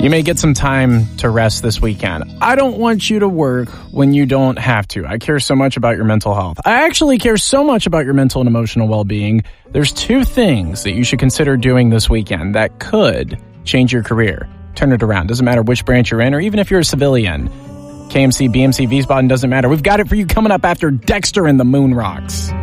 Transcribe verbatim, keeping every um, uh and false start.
You may get some time to rest this weekend. I don't want you to work when you don't have to. I care so much about your mental health. I actually care so much about your mental and emotional well-being. There's two things that you should consider doing this weekend that could change your career. Turn it around. Doesn't matter which branch you're in, or even if you're a civilian. K M C, B M C, Wiesbaden, doesn't matter. We've got it for you coming up after Dexter and the Moon Rocks.